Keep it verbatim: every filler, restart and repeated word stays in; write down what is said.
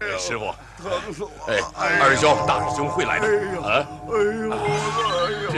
呀，师傅， 疼死我！ 哎，二师兄、大师兄会来的啊！ 哎呦，哎呦，哎呦！